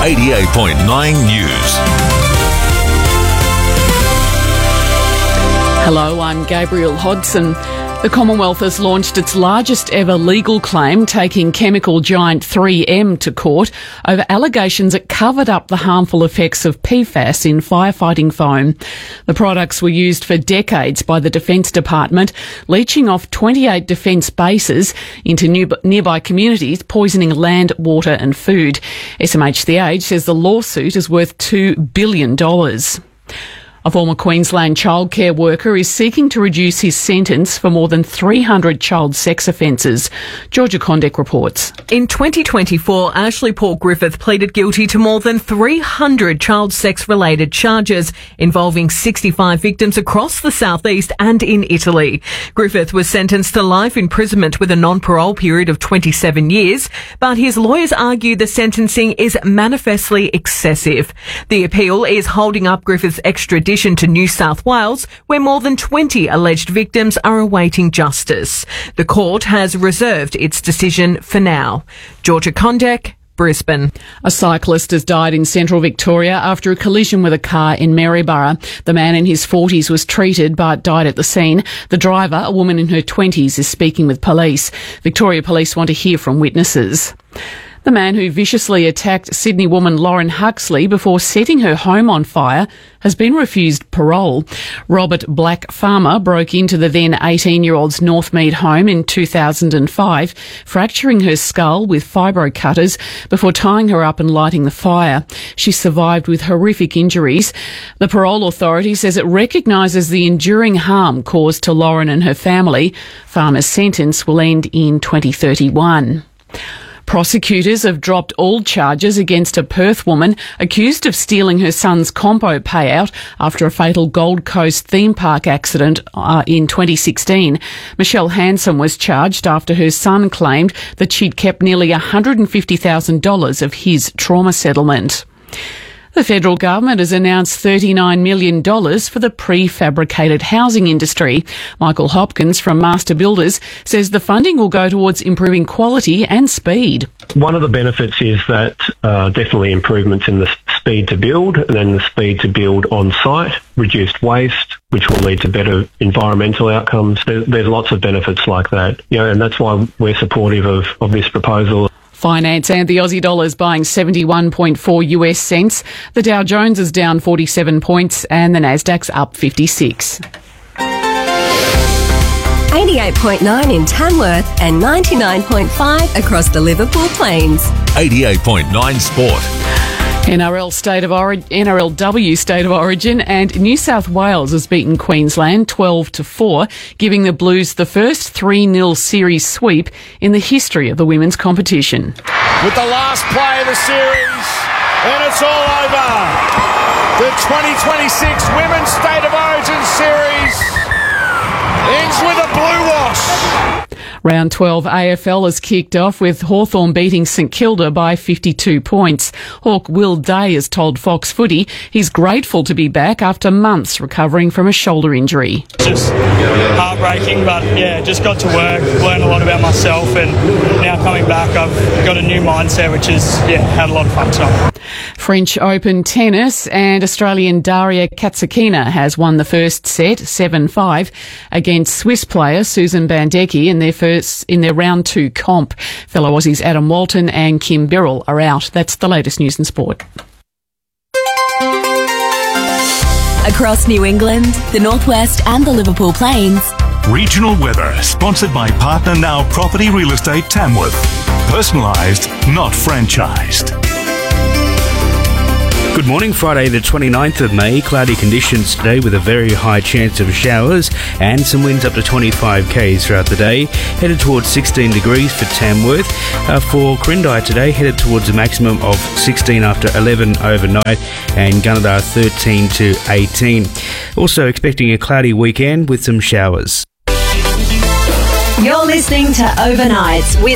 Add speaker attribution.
Speaker 1: 88.9 News.
Speaker 2: Hello, I'm Gabrielle Hodson. The Commonwealth has launched its largest ever legal claim, taking chemical giant 3M to court over allegations it covered up the harmful effects of PFAS in firefighting foam. The products were used for decades by the Defence Department, leaching off 28 defence bases into nearby communities, poisoning land, water and food. SMH The Age says the lawsuit is worth $2 billion. A former Queensland childcare worker is seeking to reduce his sentence for more than 300 child sex offences. Georgia Condek reports.
Speaker 3: In 2024, Ashley Port Griffith pleaded guilty to more than 300 child sex-related charges involving 65 victims across the southeast and in Italy. Griffith was sentenced to life imprisonment with a non-parole period of 27 years, but his lawyers argue the sentencing is manifestly excessive. The appeal is holding up Griffith's extradition to New South Wales, where more than 20 alleged victims are awaiting justice. The court has reserved its decision for now. Georgia Condek, Brisbane.
Speaker 2: A cyclist has died in central Victoria after a collision with a car in Maryborough. The man in his 40s was treated but died at the scene. The driver, a woman in her 20s, is speaking with police. Victoria Police want to hear from witnesses. The man who viciously attacked Sydney woman Lauren Huxley before setting her home on fire has been refused parole. Robert Black Farmer broke into the then 18-year-old's Northmead home in 2005, fracturing her skull with fibro cutters before tying her up and lighting the fire. She survived with horrific injuries. The parole authority says it recognises the enduring harm caused to Lauren and her family. Farmer's sentence will end in 2031. Prosecutors have dropped all charges against a Perth woman accused of stealing her son's Compo payout after a fatal Gold Coast theme park accident in 2016. Michelle Hanson was charged after her son claimed that she'd kept nearly $150,000 of his trauma settlement. The federal government has announced $39 million for the prefabricated housing industry. Michael Hopkins from Master Builders says the funding will go towards improving quality and speed.
Speaker 4: One of the benefits is that definitely improvements in the speed to build and then the speed to build on site, reduced waste, which will lead to better environmental outcomes. There's lots of benefits like that, and that's why we're supportive of this proposal.
Speaker 2: Finance and the Aussie dollar is buying 71.4 US cents. The Dow Jones is down 47 points and the Nasdaq's up 56.
Speaker 5: 88.9 in Tamworth and 99.5 across the Liverpool Plains.
Speaker 1: 88.9 Sport.
Speaker 2: NRLW State of Origin, and New South Wales has beaten Queensland 12-4, giving the Blues the first 3-0 series sweep in the history of the women's competition.
Speaker 6: With the last play of the series, and it's all over. The 2026 Women's State of Origin series ends with a blue wash.
Speaker 2: Round 12 AFL has kicked off with Hawthorn beating St Kilda by 52 points. Hawk Will Day has told Fox Footy he's grateful to be back after months recovering from a shoulder injury.
Speaker 7: Just heartbreaking, but just got to work, learned a lot about myself, and now coming back I've got a new mindset, which is, had a lot of fun tonight.
Speaker 2: French Open tennis, and Australian Daria Katsakina has won the first set 7-5 against Swiss player Susan Bandecki in their round 2 comp. Fellow Aussies Adam Walton and Kim Birrell are out. That's the latest news and sport.
Speaker 5: Across New England, the Northwest and the Liverpool Plains.
Speaker 1: Regional weather sponsored by Partner Now Property Real Estate Tamworth. Personalised, not franchised.
Speaker 8: Good morning, Friday the 29th of May. Cloudy conditions today with a very high chance of showers and some winds up to 25 k's throughout the day. Headed towards 16 degrees for Tamworth. For Quirindi today, headed towards a maximum of 16 after 11 overnight, and Gunnedah 13 to 18. Also expecting a cloudy weekend with some showers.
Speaker 5: You're listening to Overnights with